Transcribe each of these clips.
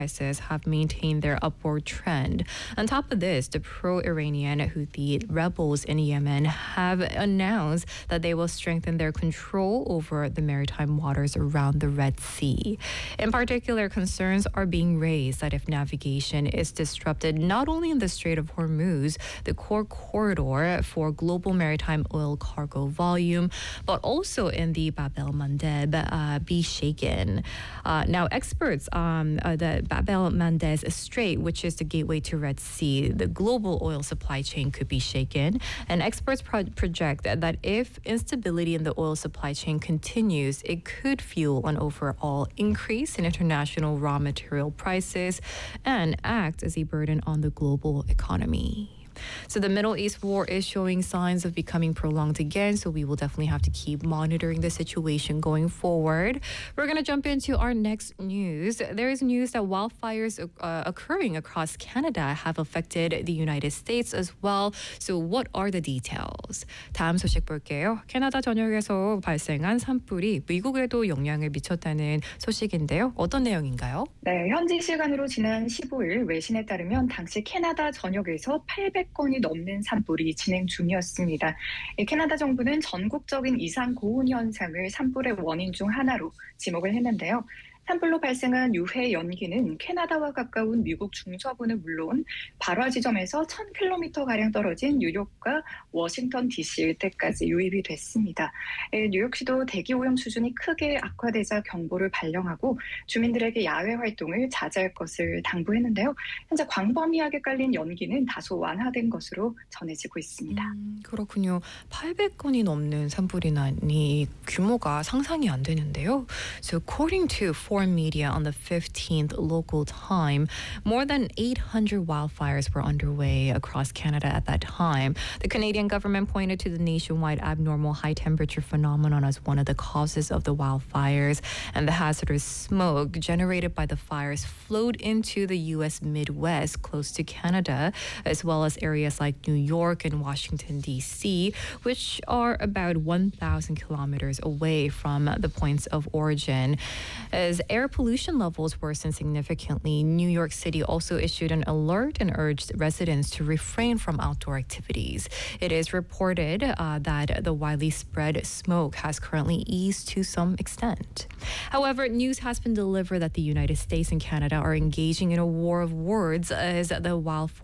prices have maintained their upward trend. On top of this, the pro-Iranian Houthi rebels in Yemen have announced that they will strengthen their control over the maritime waters around the Red Sea. In particular, concerns are being raised that if navigation is disrupted not only in the Strait of Hormuz, the core corridor for global maritime oil cargo volume, but also in the Bab el-Mandeb be shaken. Now, experts, the Bab el-Mandeb Strait, which is the gateway to Red Sea, the global oil supply chain could be shaken. And experts project that if instability in the oil supply chain continues, it could fuel an overall increase in international raw material prices and act as a burden on the global economy. So the Middle East war is showing signs of becoming prolonged again, so we will definitely have to keep monitoring the situation going forward. We're going to jump into our next news. There is news that wildfires occurring across Canada have affected the United States as well. So what are the details? 다음 소식 볼게요. 캐나다 전역에서 발생한 산불이 미국에도 영향을 미쳤다는 소식인데요. 어떤 내용인가요? 네, 현지 시간으로 지난 15일 외신에 따르면 당시 캐나다 전역에서 800건이 넘는 산불이 진행 중이었습니다. 캐나다 정부는 전국적인 이상 고온 현상을 산불의 원인 중 하나로 지목을 했는데요. 산불로 발생한 유해 연기는 캐나다와 가까운 미국 중서부는 물론 발화 지점에서 1000km가량 떨어진 뉴욕과 워싱턴 DC 일대까지 유입이 됐습니다. 뉴욕시도 대기 오염 수준이 크게 악화되자 경보를 발령하고 주민들에게 야외 활동을 자제할 것을 당부했는데요. 현재 광범위하게 깔린 연기는 다소 완화된 것으로 전해지고 있습니다. 그렇군요. 800건이 넘는 산불이 나니 규모가 상상이 안 되는데요. So according to foreign media on the 15th local time, more than 800 wildfires were underway across Canada at that time. The Canadian government pointed to the nationwide abnormal high temperature phenomenon as one of the causes of the wildfires, and the hazardous smoke generated by the fires flowed into the U.S. Midwest close to Canada, as well as areas like New York and Washington, D.C., which are about 1,000 kilometers away from the points of origin. As air pollution levels worsened significantly, New York City also issued an alert and urged residents to refrain from outdoor activities. It is reported that the widely spread smoke has currently eased to some extent. However, news has been delivered that the United States and Canada are engaging in a war of words as the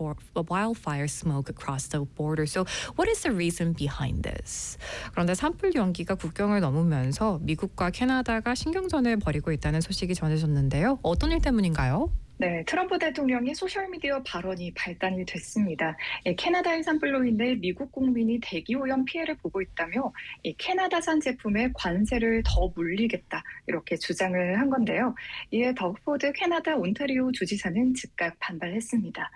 wildfire smoke across the border. So what is the reason behind this? 그런데 산불 연기가 국경을 넘으면서 미국과 캐나다가 신경전을 벌이고 있다는 소식이 전해졌는데요. 어떤 일 때문인가요? 네, 트럼프 대통령의 소셜미디어 발언이 발단이 됐습니다. 캐나다의 산불로 인해 미국 국민이 대기오염 피해를 보고 있다며 캐나다산 제품에 관세를 더 물리겠다 이렇게 주장을 한 건데요. 이에 더그포드 캐나다 온타리오 주지사는 즉각 반발했습니다.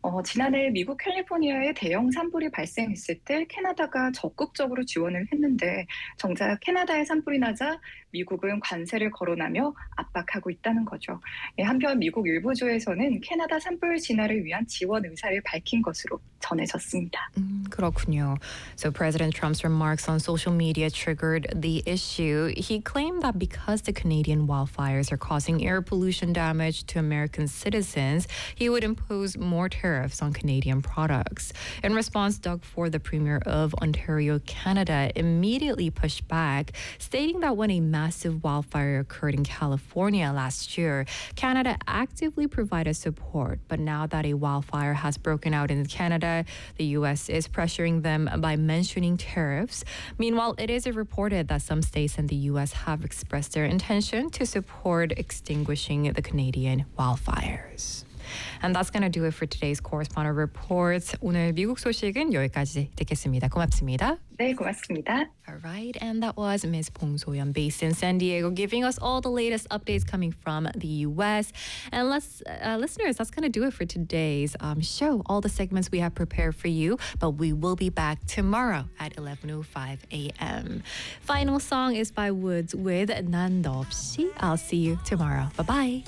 지난해 미국 캘리포니아에 대형 산불이 발생했을 때 캐나다가 적극적으로 지원을 했는데 정작 캐나다에 산불이 나자 미국은 관세를 거론하며 압박하고 있다는 거죠. 한편 미국 일부 주에서는 캐나다 산불 진화를 위한 지원 의사를 밝힌 것으로 전해졌습니다. 그렇군요. So President Trump's remarks on social media triggered the issue. He claimed that because the Canadian wildfires are causing air pollution damage to American citizens, he would impose more tariffs on Canadian products. In response, Doug Ford, the Premier of Ontario, Canada, immediately pushed back, stating that when a massive wildfire occurred in California last year, Canada actively provided support. But now that a wildfire has broken out in Canada, the U.S. is pressuring them by mentioning tariffs. Meanwhile, it is reported that some states in the U.S. have expressed their intention to support extinguishing the Canadian wildfires. And that's going to do it for today's Correspondent Reports. 오늘 미국 소식은 여기까지 듣겠습니다. 고맙습니다. 네, 고맙습니다. All right, and that was Ms. Pong So-yeon based in San Diego, giving us all the latest updates coming from the U.S. And listeners, that's going to do it for today's show. All the segments we have prepared for you, but we will be back tomorrow at 11:05 a.m. Final song is by Woods with 난 너 없이. I'll see you tomorrow. Bye-bye.